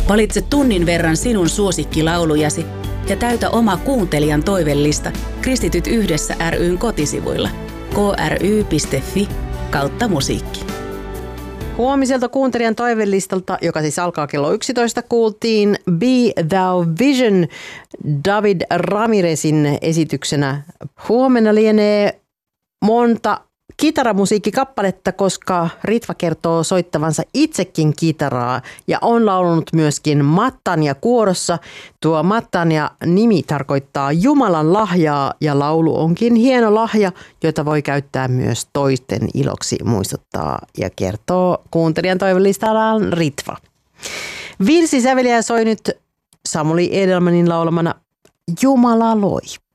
Valitse tunnin verran sinun suosikkilaulujasi ja täytä oma kuuntelijan toivellista Kristityt yhdessä ry:n kotisivuilla kry.fi/musiikki. Huomiselta kuuntelijan toivelistalta, joka siis alkaa kello 11, kuultiin Be Thou Vision David Ramirezin esityksenä. Huomenna lienee monta kitaramusiikkikappaletta, koska Ritva kertoo soittavansa itsekin kitaraa ja on laulunut myöskin Mattania kuorossa. Tuo Mattania nimi tarkoittaa Jumalan lahjaa ja laulu onkin hieno lahja, jota voi käyttää myös toisten iloksi, muistuttaa ja kertoo kuuntelijan toivelistallaan Ritva. Virsisävelijä soi nyt Samuli Edelmanin laulamana Jumala loi.